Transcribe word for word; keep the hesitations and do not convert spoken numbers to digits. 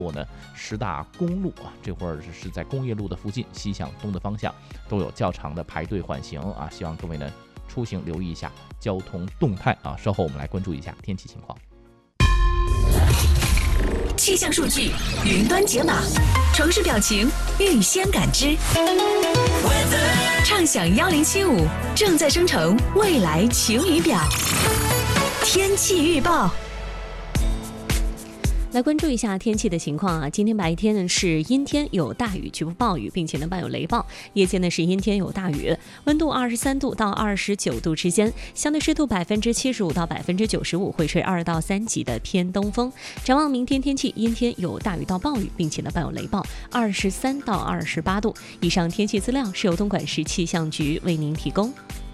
过呢十大公路啊，这会儿是在工业路的附近，西向东的方向都有较长的排队缓行啊，希望各位呢出行留意一下交通动态啊。稍后我们来关注一下天气情况。 气象数据云端解码，城市表情预先感知。畅享幺零七五正在生成未来晴雨表。天气预报。 来关注一下天气的情况啊，今天白天呢是阴天有大雨，局部暴雨，并且呢伴有雷暴；夜间呢是阴天有大雨，温度二十三度到二十九度之间，相对湿度百分之七十五到百分之九十五，会吹二到三级的偏东风。展望明天天气，阴天有大雨到暴雨，并且呢伴有雷暴，二十三到二十八度。以上天气资料是由东莞市气象局为您提供。